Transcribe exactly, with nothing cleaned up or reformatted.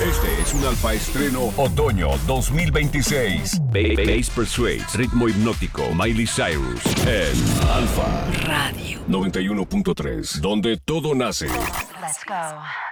Este es un alfa estreno otoño dos mil veintiséis. Bass Persuades, ritmo hipnótico, Miley Cyrus en Alfa Radio noventa y uno punto tres, donde todo nace. Let's go.